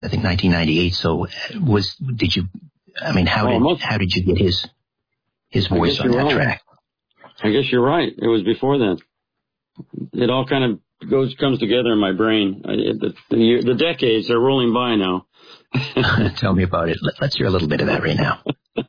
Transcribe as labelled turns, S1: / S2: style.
S1: I think 1998. So how did you get his voice on that track?
S2: I guess you're right. It was before then. It all kind of comes together in my brain. The decades are rolling by now.
S1: Tell me about it. Let's hear a little bit of that right now.